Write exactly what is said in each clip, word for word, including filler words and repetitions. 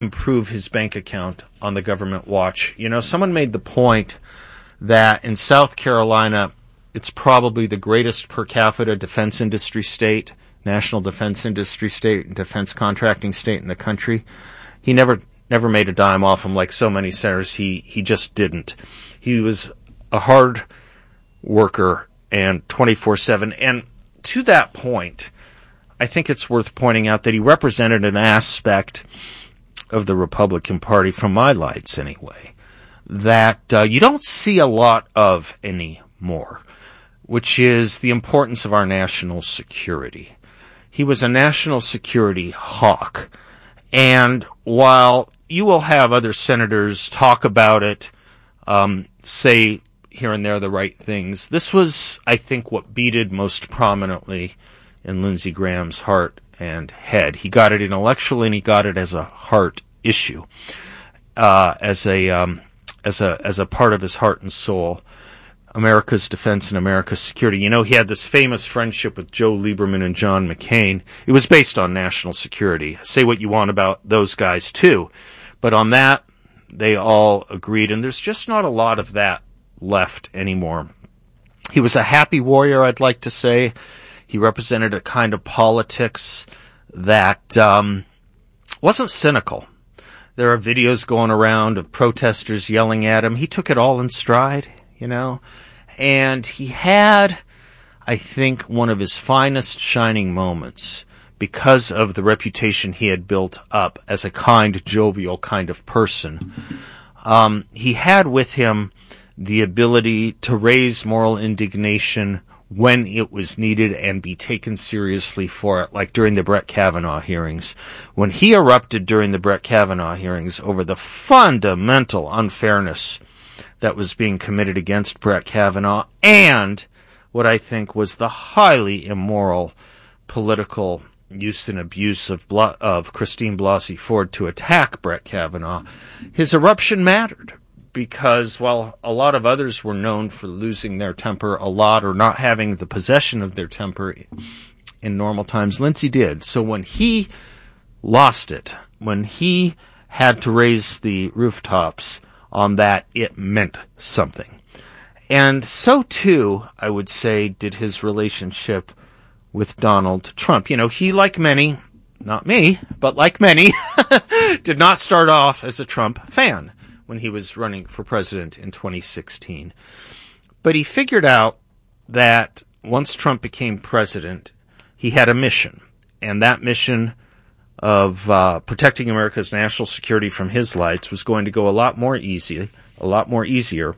improve his bank account on the government watch. You know, someone made the point that in South Carolina, it's probably the greatest per capita defense industry state, national defense industry state, and defense contracting state in the country. He never never made a dime off him like so many senators. He, he just didn't. He was a hard worker and twenty-four seven. And to that point, I think it's worth pointing out that he represented an aspect of the Republican Party, from my lights anyway, that uh, you don't see a lot of anymore, which is the importance of our national security. He was a national security hawk. And while you will have other senators talk about it, um, say here and there the right things, this was, I think, what beaded most prominently in Lindsey Graham's heart and head. He got it intellectually, and he got it as a heart issue, uh, as a um, as a as a part of his heart and soul. America's defense and America's security. You know, he had this famous friendship with Joe Lieberman and John McCain. It was based on national security. Say what you want about those guys, too. But on that, they all agreed, and there's just not a lot of that left anymore. He was a happy warrior, I'd like to say. He represented a kind of politics that um, wasn't cynical. There are videos going around of protesters yelling at him. He took it all in stride, you know. And he had, I think, one of his finest shining moments because of the reputation he had built up as a kind, jovial kind of person. Um, he had with him the ability to raise moral indignation when it was needed and be taken seriously for it, like during the Brett Kavanaugh hearings. When he erupted during the Brett Kavanaugh hearings over the fundamental unfairness that was being committed against Brett Kavanaugh, and what I think was the highly immoral political use and abuse of Bla- of Christine Blasey Ford to attack Brett Kavanaugh, his eruption mattered, because while a lot of others were known for losing their temper a lot or not having the possession of their temper in normal times, Lindsey did. So when he lost it, when he had to raise the rooftops on that, it meant something. And so, too, I would say, did his relationship with Donald Trump. You know, he, like many, not me, but like many, did not start off as a Trump fan when he was running for president in twenty sixteen. But he figured out that once Trump became president, he had a mission. And that mission of uh, protecting America's national security from his lights was going to go a lot more easy, a lot more easier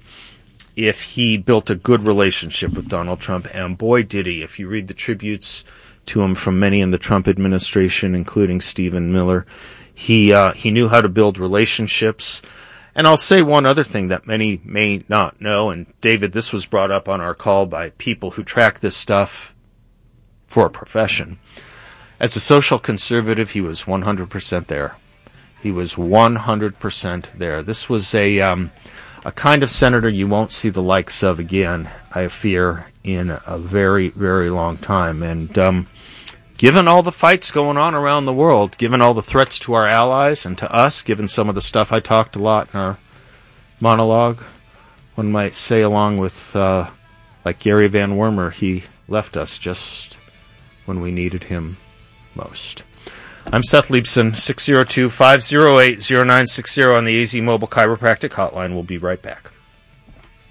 if he built a good relationship with Donald Trump. And boy, did he. If you read the tributes to him from many in the Trump administration, including Stephen Miller, he uh, he knew how to build relationships. And I'll say one other thing that many may not know, and David, this was brought up on our call by people who track this stuff for a profession. As a social conservative, he was one hundred percent there. He was one hundred percent there. This was a um, a kind of senator you won't see the likes of again, I fear, in a very, very long time. And um, given all the fights going on around the world, given all the threats to our allies and to us, given some of the stuff I talked a lot in our monologue, one might say, along with, uh, like Gary Van Wormer, he left us just when we needed him most. I'm Seth Leibson, six oh two, five oh eight, oh nine six oh on the A Z Mobile Chiropractic Hotline. We'll be right back.